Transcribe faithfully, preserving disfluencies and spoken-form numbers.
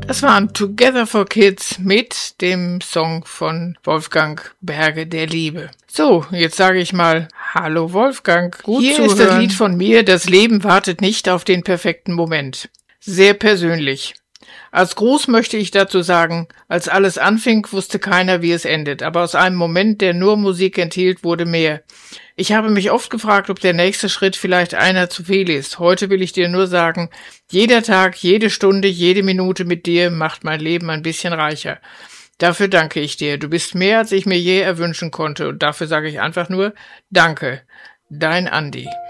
Das waren Together for Kids mit dem Song von Wolfgang Berge, der Liebe. So, jetzt sage ich mal, hallo Wolfgang. Gut Hier zuhören. Ist das Lied von mir, das Leben wartet nicht auf den perfekten Moment. Sehr persönlich. Als Gruß möchte ich dazu sagen, als alles anfing, wusste keiner, wie es endet, aber aus einem Moment, der nur Musik enthielt, wurde mehr. Ich habe mich oft gefragt, ob der nächste Schritt vielleicht einer zu viel ist. Heute will ich dir nur sagen, jeder Tag, jede Stunde, jede Minute mit dir macht mein Leben ein bisschen reicher. Dafür danke ich dir. Du bist mehr, als ich mir je erwünschen konnte und dafür sage ich einfach nur Danke. Dein Andi.